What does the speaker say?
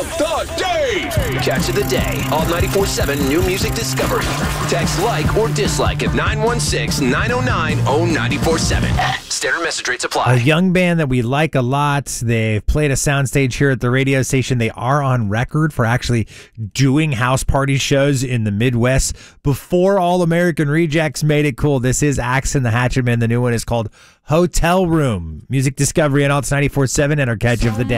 the day. Catch of the day. All 94.7 New Music Discovery. Text like or dislike at 916-909-0947. Standard message rates apply. A young band that we like a lot. They've played a soundstage here at the radio station. They are on record for actually doing house party shows in the Midwest before All American Rejects made it cool. This is Axe and the Hatchet Men. The new one is called Hotel Room. Music Discovery on Alts 94.7 and our catch of the day.